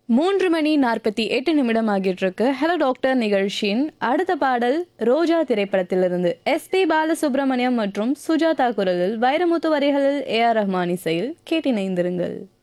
3 மணி 48 நிமிடம் ஆகிட்டு இருக்கு. ஹலோ டாக்டர் நிகழ்ச்சியின் அடுத்த பாடல் ரோஜா திரைப்படத்திலிருந்து எஸ்பி பாலசுப்ரமணியம் மற்றும் சுஜாதா குரலில் வைரமுத்து வரிகளில் ஏஆர் ரஹ்மான் இசையில் கேட்டிணைந்திருங்கள்.